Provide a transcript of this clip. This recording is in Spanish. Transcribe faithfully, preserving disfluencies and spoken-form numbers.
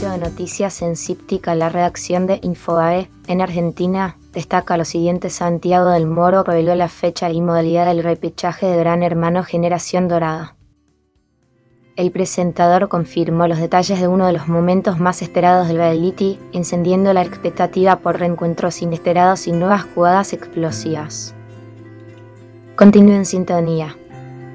servicio de noticias en Cíptica, la redacción de Infobae en Argentina destaca lo siguiente: Santiago del Moro reveló la fecha y modalidad del repechaje de Gran Hermano Generación Dorada. El presentador confirmó los detalles de uno de los momentos más esperados del reality, encendiendo la expectativa por reencuentros inesperados y nuevas jugadas explosivas. Continúe en sintonía.